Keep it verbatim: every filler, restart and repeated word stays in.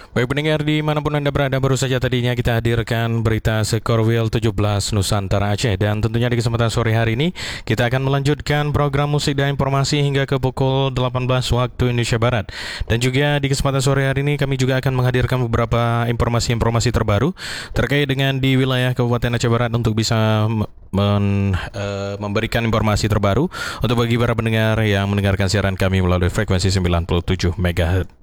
Baik pendengar dimanapun Anda berada, baru saja tadinya kita hadirkan berita skor W I L tujuh belas Nusantara Aceh. Dan tentunya di kesempatan sore hari ini kita akan melanjutkan program musik dan informasi hingga ke pukul delapan belas waktu Indonesia Barat. Dan juga di kesempatan sore hari ini kami juga akan menghadirkan beberapa informasi-informasi terbaru terkait dengan di wilayah Kabupaten Aceh Barat untuk bisa men, uh, memberikan informasi terbaru untuk bagi para pendengar yang mendengarkan siaran kami melalui frekuensi sembilan puluh tujuh megahertz.